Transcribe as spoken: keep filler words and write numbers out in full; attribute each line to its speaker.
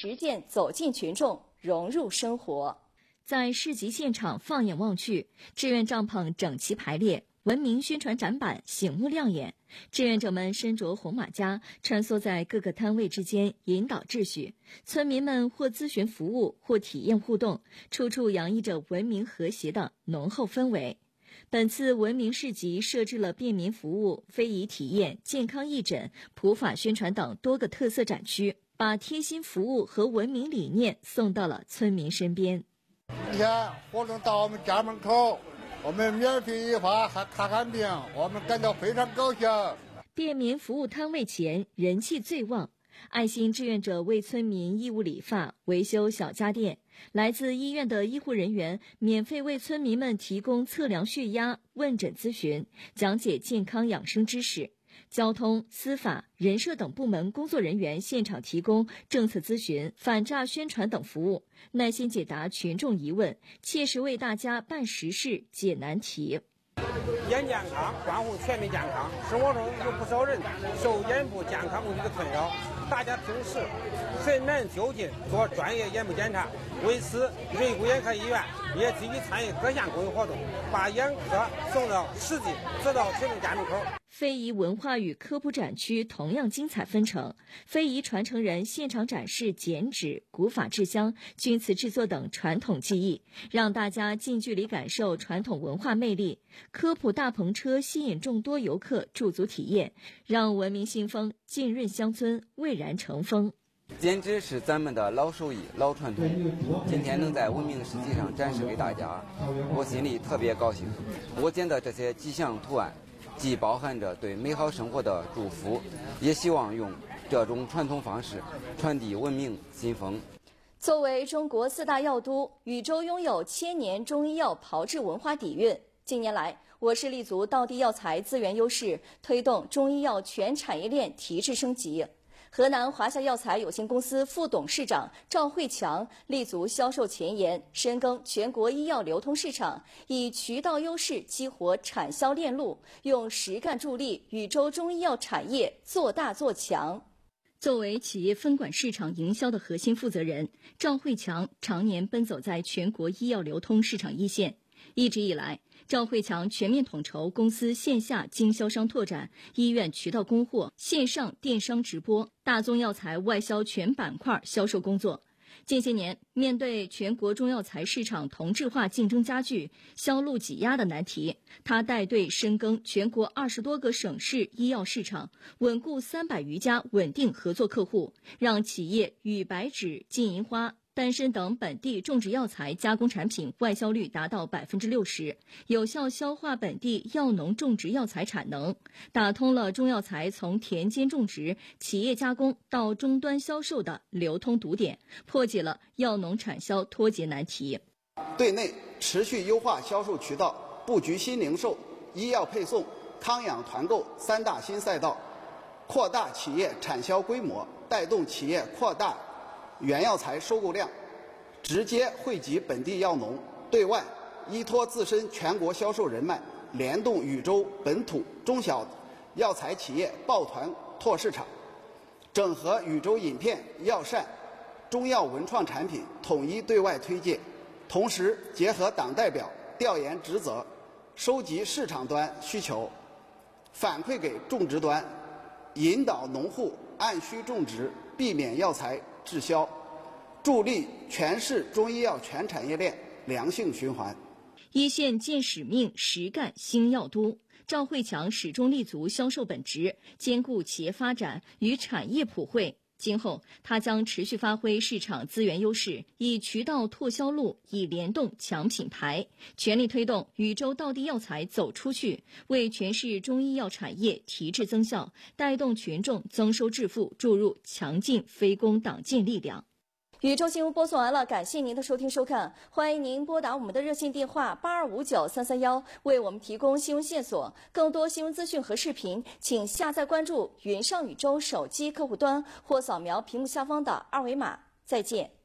Speaker 1: 实践走进群众，融入生活。在市集现场放眼望去，志愿帐篷整齐排列，文明宣传展板醒目亮眼，志愿者们身着红马甲，穿梭在各个摊位之间，引导秩序。村民们或咨询服务，或体验互动，处处洋溢着文明和谐的浓厚氛围。本次文明市集设置了便民服务、非遗体验、健康义诊、普法宣传等多个特色展区，把贴心服务和文明理念送到了村民身边。
Speaker 2: 今天活动到我们家门口，我们免费理发还看看病，我们感到非常高兴。
Speaker 1: 便民服务摊位前人气最旺，爱心志愿者为村民义务理发、维修小家电，来自医院的医护人员免费为村民们提供测量血压、问诊咨询，讲解健康养生知识。交通、司法、人社等部门工作人员现场提供政策咨询、反诈宣传等服务，耐心解答群众疑问，切实为大家办实事、解难题。
Speaker 3: 眼健康关乎全民健康，生活中有不少人受眼部健康问题的困扰，大家平时神难就近做专业眼部检查。为此，瑞谷眼科医院也积极参与各项公益活动，把眼科送到市集，直到群众家门口。
Speaker 1: 非遗文化与科普展区同样精彩纷呈，非遗传承人现场展示剪纸、古法制香、钧瓷制作等传统技艺，让大家近距离感受传统文化魅力。科普大篷车吸引众多游客驻足体验，让文明新风浸润乡村，蔚然成风。
Speaker 4: 剪纸是咱们的老手艺、老传统，今天能在文明市集上展示给大家，我心里特别高兴。我剪的这些吉祥图案既包含着对美好生活的祝福，也希望用这种传统方式传递文明新风。
Speaker 1: 作为中国四大药都，禹州拥有千年中医药炮制文化底蕴。近年来，我市立足道地药材资源优势，推动中医药全产业链提质升级。河南华夏药材有限公司副董事长赵慧强立足销售前沿，深耕全国医药流通市场，以渠道优势激活产销链路，用实干助力禹州中医药产业做大做强。作为企业分管市场营销的核心负责人，赵慧强常年奔走在全国医药流通市场一线。一直以来，赵慧强全面统筹公司线下经销商拓展、医院渠道供货、线上电商直播、大宗药材外销全板块销售工作。近些年，面对全国中药材市场同质化竞争加剧、销路挤压的难题，他带队深耕全国二十多个省市医药市场，稳固三百余家稳定合作客户，让企业与白芷、金银花、丹参等本地种植药材加工产品外销率达到百分之六十，有效消化本地药农种植药材产能，打通了中药材从田间种植、企业加工到终端销售的流通堵点，破解了药农产销脱节难题。
Speaker 5: 对内持续优化销售渠道，布局新零售、医药配送、康养团购三大新赛道，扩大企业产销规模，带动企业扩大原药材收购量，直接惠及本地药农；对外依托自身全国销售人脉，联动禹州本土中小药材企业抱团拓市场，整合禹州饮片、药膳、中药文创产品，统一对外推介。同时结合党代表调研职责，收集市场端需求，反馈给种植端，引导农户按需种植，避免药材滞销，助力全市中医药全产业链良性循环。
Speaker 1: 一线见使命，实干新药都。赵慧强始终立足销售本职，兼顾企业发展与产业普惠。今后，他将持续发挥市场资源优势，以渠道拓销路，以联动强品牌，全力推动禹州道地药材走出去，为全市中医药产业提质增效，带动群众增收致富，注入强劲非攻党建力量。禹州新闻播送完了，感谢您的收听收看，欢迎您拨打我们的热线电话八二五九三三一，为我们提供新闻线索。更多新闻资讯和视频，请下载关注云上禹州手机客户端或扫描屏幕下方的二维码。再见。